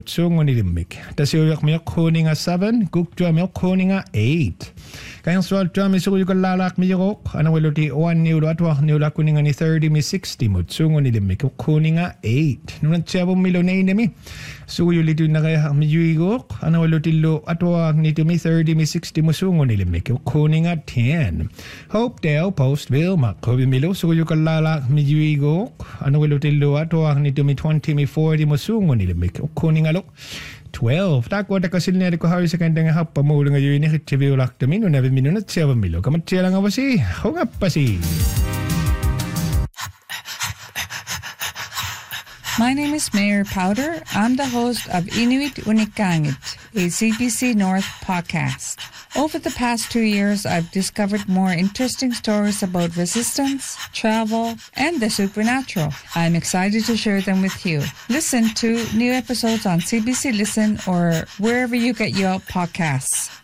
Tsungonilimmik. Tasiuyak Koninga 7, Gukdramilk Koninga 8. Kayang swal drum is lalak mirok, anaweloti 1 new atwa new lakuninga ni 30 mi 60 mo tsungonilimmik Koninga 8. Nunat siya milonay mi. Suyulitu na kaya miyuigok, anaweloti lo atwa ni mi 30 mi 60 mo tsungonilimmik Koninga 10. Hopedale Postville Makobi Milo, lalak miyuigok, anaweloti lo atwa ni mi 20 mi 40 mo tsungonilimmik Koninga 12. Takwa kasilnya ko hari sa kandang hap pamulong ngayon ni Chiviu Laktamin na 7 minutes 7 milo. Kamatya lang ako si Hongapasi. My name is Mayor Powder. I'm the host of Inuit Unikangit, a CBC North podcast. Over the past 2 years, I've discovered more interesting stories about resistance, travel, and the supernatural. I'm excited to share them with you. Listen to new episodes on CBC Listen or wherever you get your podcasts.